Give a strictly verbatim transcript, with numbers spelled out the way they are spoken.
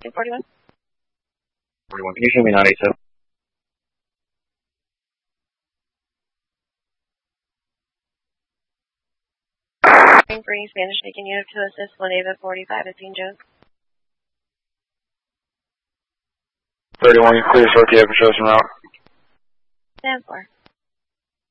forty-one. forty-one, can you show me nine eighty-seven? Green Spanish taking unit to assist one Ava forty-five at Saint Joe's. thirty-one, you clear Sotia for chosen route. Stand for.